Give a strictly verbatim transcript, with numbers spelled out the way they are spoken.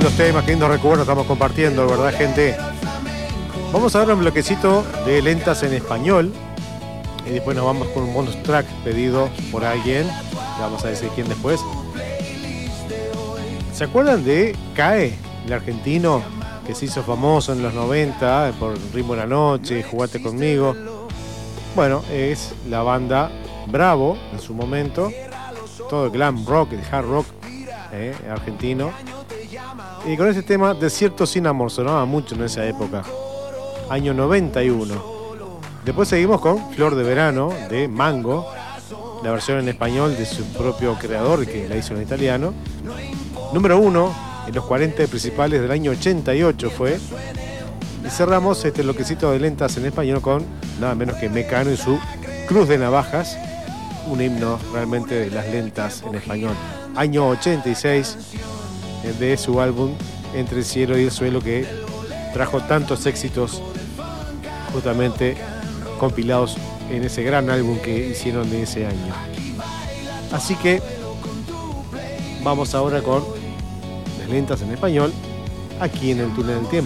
lindos temas, qué lindos recuerdos estamos compartiendo, ¿verdad, gente? Vamos a ver un bloquecito de lentas en español. Y después nos vamos con un bonus track pedido por alguien. Le vamos a decir quién después. ¿Se acuerdan de CAE, el argentino que se hizo famoso en los noventa por Ritmo de la Noche, Jugate Conmigo? Bueno, es la banda Bravo en su momento. Todo el glam rock, el hard rock eh, argentino. Y con ese tema, Desierto sin amor, sonaba mucho en esa época. Año noventa y uno. Después seguimos con Flor de Verano, de Mango. La versión en español de su propio creador, que la hizo en italiano. Número uno, en los cuarenta principales del año ochenta y ocho fue. Y cerramos este bloquecito de lentas en español con nada menos que Mecano y su Cruz de Navajas. Un himno realmente de las lentas en español. Año ochenta y seis, de su álbum Entre el cielo y el suelo, que trajo tantos éxitos justamente compilados en ese gran álbum que hicieron de ese año. Así que vamos ahora con las lentas en español aquí en el túnel del tiempo.